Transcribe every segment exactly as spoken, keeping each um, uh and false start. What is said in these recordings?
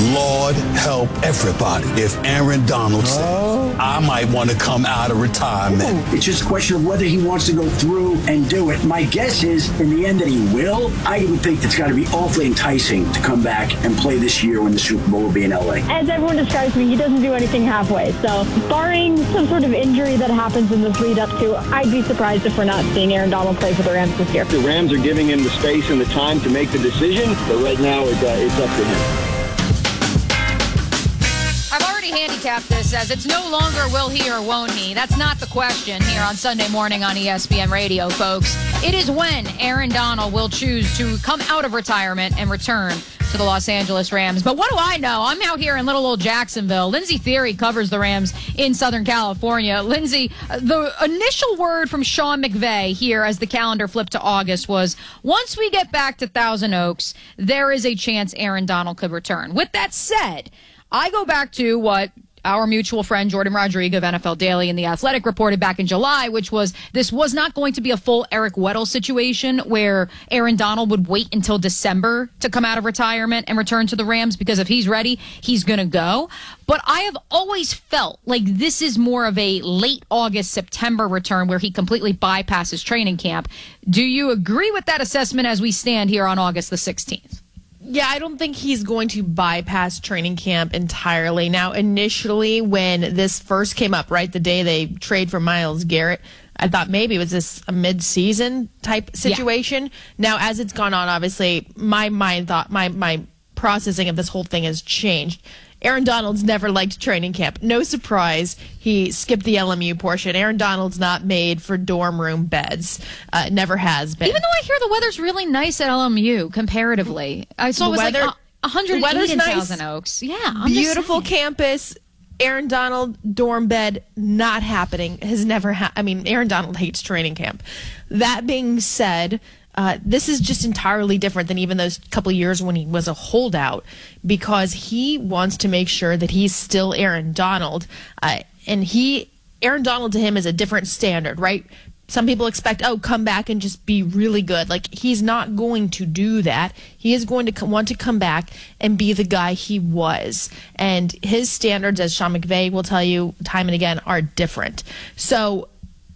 Lord help everybody. If Aaron Donald says, oh. I might want to come out of retirement. It's just a question of whether he wants to go through and do it. My guess is, in the end, that he will. I would think it's got to be awfully enticing to come back and play this year when the Super Bowl will be in L A. As everyone describes me, he doesn't do anything halfway. So, barring some sort of injury that happens in this lead up to, I'd be surprised if we're not seeing Aaron Donald play for the Rams this year. The Rams are giving him the space and the time to make the decision, but right now it's, uh, it's up to him. Handicap this as it's no longer will he or won't he. That's not the question here on Sunday morning on E S P N Radio, folks. It is when Aaron Donald will choose to come out of retirement and return to the Los Angeles Rams. But what do I know? I'm out here in little old Jacksonville. Lindsey Theory covers the Rams in Southern California. Lindsey, the initial word from Sean McVay here as the calendar flipped to August was, once we get back to Thousand Oaks, there is a chance Aaron Donald could return. With that said, I go back to what our mutual friend Jordan Rodrigue of N F L Daily and The Athletic reported back in July, which was this was not going to be a full Eric Weddle situation where Aaron Donald would wait until December to come out of retirement and return to the Rams, because if he's ready, he's going to go. But I have always felt like this is more of a late August, September return where he completely bypasses training camp. Do you agree with that assessment as we stand here on August the sixteenth? Yeah, I don't think he's going to bypass training camp entirely. Now, initially, when this first came up, right, the day they trade for Myles Garrett, I thought maybe was this a mid-season type situation. Yeah. Now, as it's gone on, obviously, my mind thought, my my processing of this whole thing has changed. Aaron Donald's never liked training camp. No surprise, he skipped the L M U portion. Aaron Donald's not made for dorm room beds. Uh, never has been. Even though I hear the weather's really nice at L M U comparatively. I saw it was weather, like one hundred eight in nice. Thousand Oaks. Yeah, I'm beautiful campus. Aaron Donald dorm bed not happening. Has never ha- I mean, Aaron Donald hates training camp. That being said, Uh, this is just entirely different than even those couple of years when he was a holdout, because he wants to make sure that he's still Aaron Donald. Uh, and he, Aaron Donald to him is a different standard, right? Some people expect, oh, come back and just be really good. Like, he's not going to do that. He is going to co- want to come back and be the guy he was. And his standards, as Sean McVay will tell you time and again, are different. So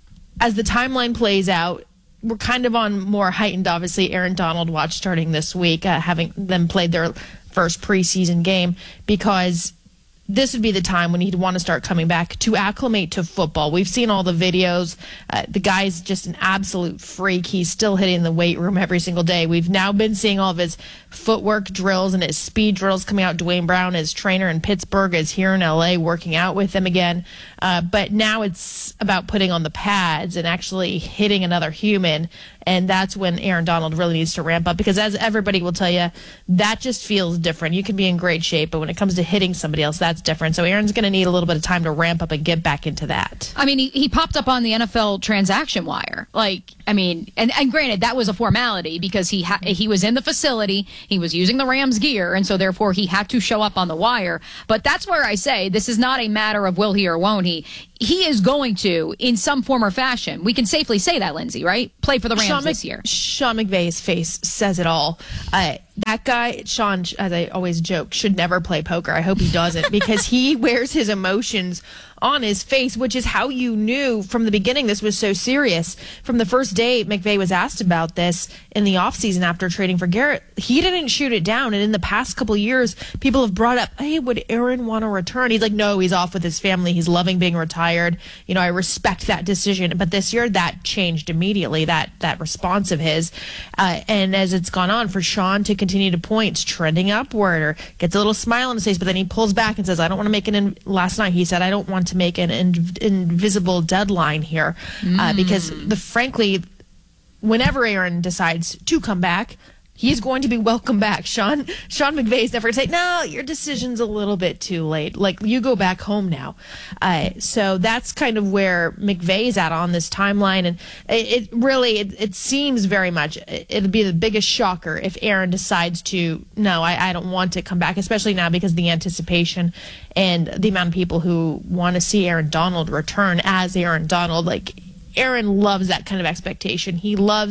as the timeline plays out, we're kind of on more heightened, obviously, Aaron Donald watch starting this week, uh, having them played their first preseason game, because this would be the time when he'd want to start coming back to acclimate to football. We've seen all the videos. Uh, the guy's just an absolute freak. He's still hitting the weight room every single day. We've now been seeing all of his footwork drills and his speed drills coming out. Dwayne Brown, his trainer in Pittsburgh, is here in L A working out with him again. Uh, but now it's about putting on the pads and actually hitting another human. And that's when Aaron Donald really needs to ramp up, because as everybody will tell you, that just feels different. You can be in great shape, but when it comes to hitting somebody else, that's different. So Aaron's going to need a little bit of time to ramp up and get back into that. I mean, he, he popped up on the N F L transaction wire. Like, I mean, and, and granted, that was a formality because he ha- he was in the facility, he was using the Rams gear, and so therefore he had to show up on the wire. But that's where I say this is not a matter of will he or won't he. He is going to, in some form or fashion, we can safely say that, Lindsey, right? Play for the Rams Sean this year. Sean McVay's face says it all. Uh, that guy, Sean, as I always joke, should never play poker. I hope he doesn't, because he wears his emotions on his face, which is how you knew from the beginning this was so serious. From the first day McVay was asked about this in the offseason after trading for Garrett, he didn't shoot it down. And in the past couple of years, people have brought up, hey, would Aaron want to return? He's like, no, he's off with his family. He's loving being retired. You know, I respect that decision. But this year, that changed immediately, that that response of his. Uh, and as it's gone on, for Sean to continue to point, it's trending upward, or gets a little smile on his face, but then he pulls back and says, I don't want to make an, in-. last night he said, I don't want to make an in- invisible deadline here. Mm. Uh, because the frankly, whenever Aaron decides to come back, he's going to be welcome back. Sean Sean McVay's never going to say, no, your decision's a little bit too late. Like, you go back home now. Uh, so that's kind of where McVay's at on this timeline. And it, it really, it, it seems very much, it, it'll be the biggest shocker if Aaron decides to, no, I, I don't want to come back, especially now because of the anticipation and the amount of people who want to see Aaron Donald return as Aaron Donald. Like, Aaron loves that kind of expectation. He loves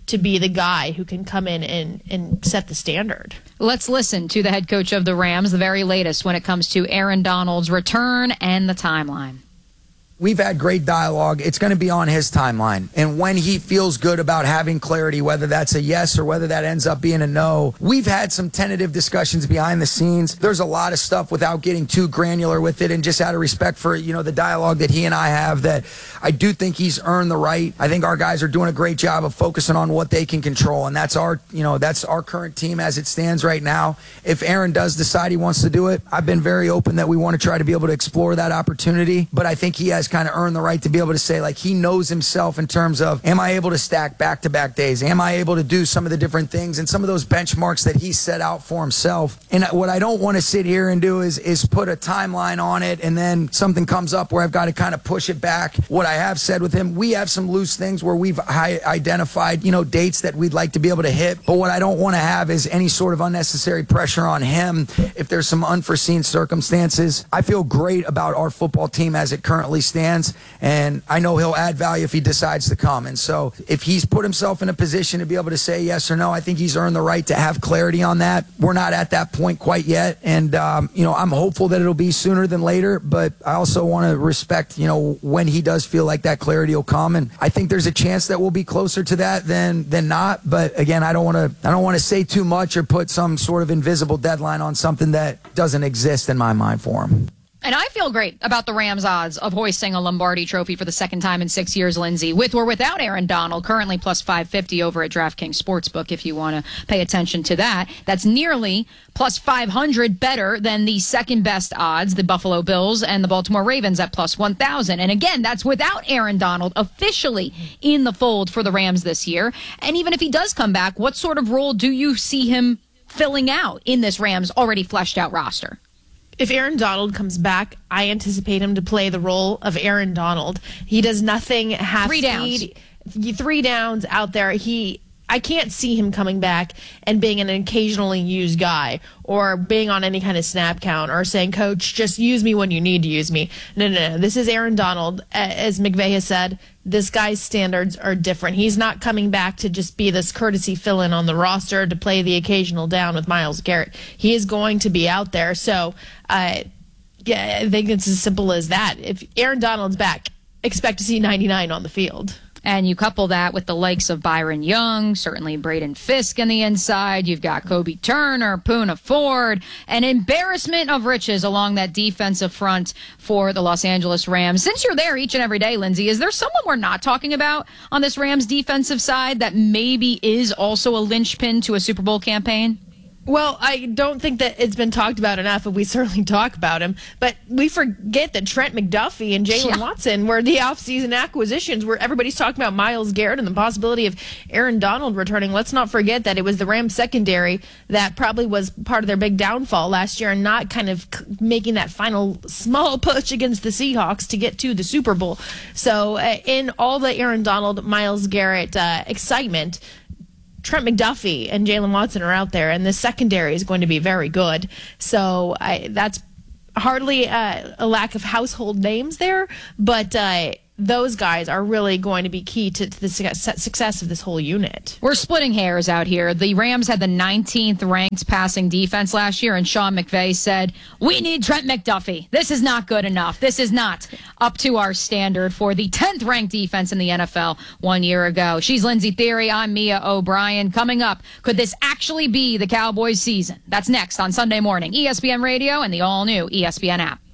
to be the guy who can come in and, and set the standard. Let's listen to the head coach of the Rams, the very latest when it comes to Aaron Donald's return and the timeline. We've had great dialogue. It's going to be on his timeline. And when he feels good about having clarity, whether that's a yes or whether that ends up being a no, we've had some tentative discussions behind the scenes. There's a lot of stuff without getting too granular with it, and just out of respect for, you know, the dialogue that he and I have, that I do think he's earned the right. I think our guys are doing a great job of focusing on what they can control. And that's our, you know, that's our current team as it stands right now. If Aaron does decide he wants to do it, I've been very open that we want to try to be able to explore that opportunity. But I think he has kind of earned the right to be able to say, like, he knows himself in terms of, am I able to stack back-to-back days? Am I able to do some of the different things and some of those benchmarks that he set out for himself? And what I don't want to sit here and do is is put a timeline on it and then something comes up where I've got to kind of push it back. What I have said with him, we have some loose things where we've identified, you know, dates that we'd like to be able to hit. But what I don't want to have is any sort of unnecessary pressure on him if there's some unforeseen circumstances. I feel great about our football team as it currently stands. And I know he'll add value if he decides to come. And so if he's put himself in a position to be able to say yes or no, I think he's earned the right to have clarity on that. We're not at that point quite yet. And, um, you know, I'm hopeful that it'll be sooner than later. But I also want to respect, you know, when he does feel like that clarity will come. And I think there's a chance that we'll be closer to that than than not. But again, I don't want to I don't want to say too much or put some sort of invisible deadline on something that doesn't exist in my mind for him. And I feel great about the Rams' odds of hoisting a Lombardi trophy for the second time in six years, Lindsay, with or without Aaron Donald, currently plus five fifty over at DraftKings Sportsbook, if you want to pay attention to that. That's nearly plus five hundred better than the second best odds, the Buffalo Bills and the Baltimore Ravens at plus one thousand. And again, that's without Aaron Donald officially in the fold for the Rams this year. And even if he does come back, what sort of role do you see him filling out in this Rams already fleshed out roster? If Aaron Donald comes back, I anticipate him to play the role of Aaron Donald. He does nothing half Three downs. speed, three downs out there. He, I can't see him coming back and being an occasionally used guy or being on any kind of snap count or saying, coach, just use me when you need to use me. No, no, no. This is Aaron Donald. As McVay has said, this guy's standards are different. He's not coming back to just be this courtesy fill-in on the roster to play the occasional down with Myles Garrett. He is going to be out there. So, uh, yeah, I think it's as simple as that. If Aaron Donald's back, expect to see ninety-nine on the field. And you couple that with the likes of Byron Young, certainly Braden Fisk on the inside. You've got Kobe Turner, Poona Ford, an embarrassment of riches along that defensive front for the Los Angeles Rams. Since you're there each and every day, Lindsay, is there someone we're not talking about on this Rams defensive side that maybe is also a linchpin to a Super Bowl campaign? Well, I don't think that it's been talked about enough, and we certainly talk about him. But we forget that Trent McDuffie and Jalen yeah. Watson were the offseason acquisitions where everybody's talking about Myles Garrett and the possibility of Aaron Donald returning. Let's not forget that it was the Rams secondary that probably was part of their big downfall last year and not kind of making that final small push against the Seahawks to get to the Super Bowl. So uh, in all the Aaron Donald, Myles Garrett uh, excitement, Trent McDuffie and Jalen Watson are out there, and the secondary is going to be very good. So I, that's hardly uh, a lack of household names there, but uh, those guys are really going to be key to, to the success of this whole unit. We're splitting hairs out here. The Rams had the nineteenth ranked passing defense last year, and Sean McVay said, we need Trent McDuffie. This is not good enough. This is not up to our standard for the tenth ranked defense in the N F L one year ago. She's Lindsay Theory. I'm Mia O'Brien. Coming up, could this actually be the Cowboys season? That's next on Sunday morning. E S P N Radio and the all-new E S P N app.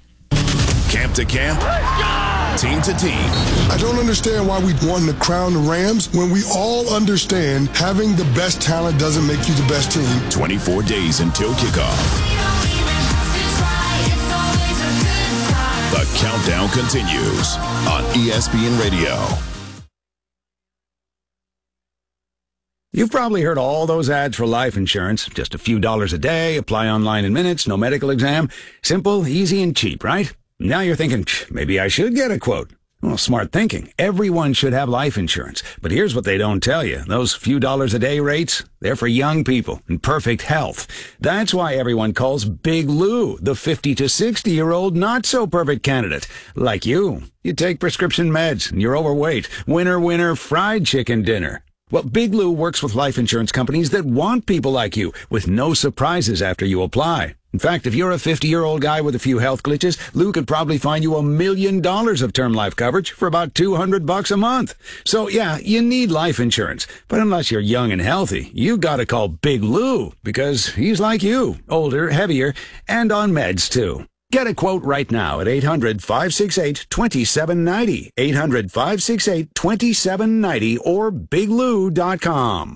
Camp to camp, team to team. I don't understand why we want to crown the Rams when we all understand having the best talent doesn't make you the best team. twenty-four days until kickoff. The countdown continues on E S P N Radio. You've probably heard all those ads for life insurance. Just a few dollars a day, apply online in minutes, no medical exam. Simple, easy, and cheap, right? Now you're thinking, maybe I should get a quote. Well, smart thinking. Everyone should have life insurance. But here's what they don't tell you. Those few dollars a day rates, they're for young people in perfect health. That's why everyone calls Big Lou the fifty to sixty-year-old not-so-perfect candidate. Like you. You take prescription meds, and you're overweight. Winner, winner, fried chicken dinner. Well, Big Lou works with life insurance companies that want people like you, with no surprises after you apply. In fact, if you're a fifty-year-old guy with a few health glitches, Lou could probably find you a million dollars of term life coverage for about two hundred bucks a month. So yeah, you need life insurance. But unless you're young and healthy, you gotta call Big Lou, because he's like you, older, heavier, and on meds too. Get a quote right now at eight hundred, five six eight, two seven nine zero, eight hundred, five six eight, two seven nine zero, or big lou dot com.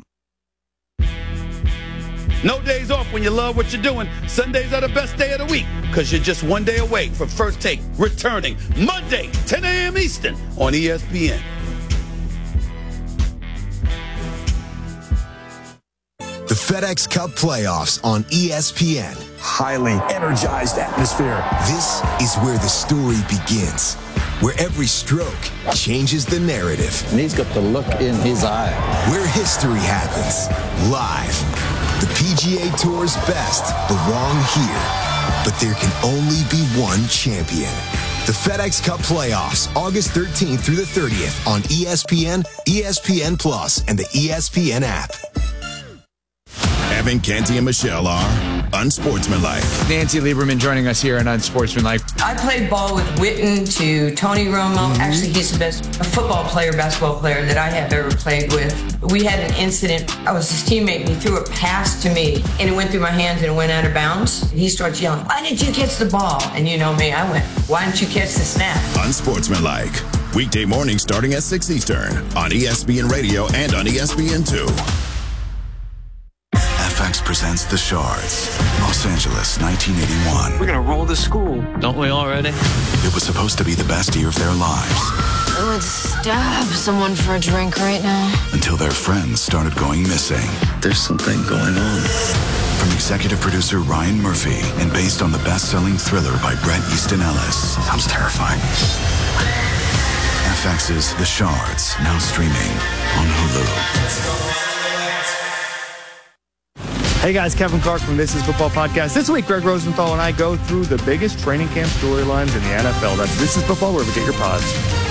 No days off when you love what you're doing. Sundays are the best day of the week because you're just one day away from First Take returning Monday, ten a.m. Eastern on E S P N. The FedEx Cup playoffs on E S P N. Highly energized atmosphere. This is where the story begins, where every stroke changes the narrative. And he's got the look in his eye. Where history happens, live. The P G A Tour's best belong here, but there can only be one champion. The FedEx Cup playoffs, August thirteenth through the thirtieth on E S P N, E S P N Plus, and the E S P N app. Evan, Canty, and Michelle are unsportsmanlike. Nancy Lieberman joining us here on Unsportsmanlike. I played ball with Witten to Tony Romo. Mm-hmm. Actually, he's the best football player, basketball player that I have ever played with. We had an incident. I was his teammate, and he threw a pass to me, and it went through my hands and it went out of bounds. He starts yelling, "Why didn't you catch the ball?" And you know me, I went, "Why didn't you catch the snap?" Unsportsmanlike. Weekday morning starting at six Eastern on E S P N Radio and on E S P N two. F X presents The Shards, Los Angeles, nineteen eighty-one. We're gonna roll the school, don't we already? It was supposed to be the best year of their lives. I would stab someone for a drink right now. Until their friends started going missing. There's something going on. From executive producer Ryan Murphy and based on the best-selling thriller by Bret Easton Ellis. Sounds terrifying. F X's The Shards, now streaming on Hulu. Hey guys, Kevin Clark from This Is Football Podcast. This week, Greg Rosenthal and I go through the biggest training camp storylines in the N F L. That's This Is Football, wherever you get your pods.